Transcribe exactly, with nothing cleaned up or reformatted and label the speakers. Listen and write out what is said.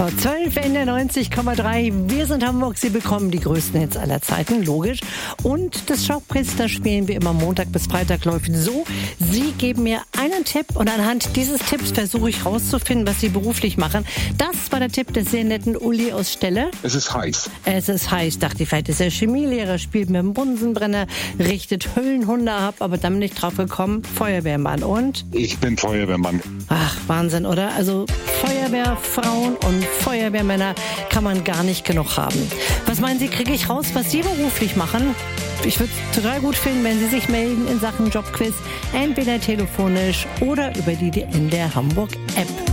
Speaker 1: Vor zwölf in der neunzig Komma drei. Wir sind Hamburg. Sie bekommen die größten Hits aller Zeiten, logisch. Und das Showquiz, das spielen wir immer Montag bis Freitag, läuft so. Sie geben mir einen Tipp und anhand dieses Tipps versuche ich rauszufinden, was Sie beruflich machen. Das war der Tipp des sehr netten Uli aus Stelle.
Speaker 2: Es ist heiß.
Speaker 1: Es ist heiß. Dachte ich, vielleicht ist er Chemielehrer, spielt mit dem Bunsenbrenner, richtet Höllenhunde ab, aber dann bin ich drauf gekommen, Feuerwehrmann. Und?
Speaker 2: Ich bin Feuerwehrmann.
Speaker 1: Ach, Wahnsinn, oder? Also Feuerwehrfrauen und Feuerwehrmänner kann man gar nicht genug haben. Was meinen Sie, kriege ich raus, was Sie beruflich machen? Ich würde es total gut finden, wenn Sie sich melden in Sachen Jobquiz, entweder telefonisch oder über die in der Hamburg-App.